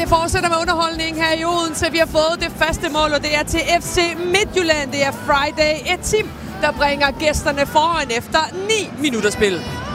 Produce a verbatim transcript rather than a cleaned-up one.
fortsætter med underholdning her i Odense. Vi har fået det første mål, og det er til F C Midtjylland. Det er Friday, et team, der bringer gæsterne foran efter ni minutter spil.